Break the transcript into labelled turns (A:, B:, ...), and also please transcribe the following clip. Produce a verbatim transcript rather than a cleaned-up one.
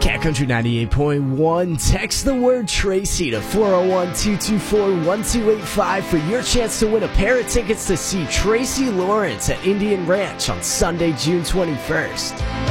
A: Cat Country ninety-eight point one. Text the word Tracy to four oh one, two two four, one two eight five for your chance to win a pair of tickets to see Tracy Lawrence at Indian Ranch on Sunday, June twenty-first.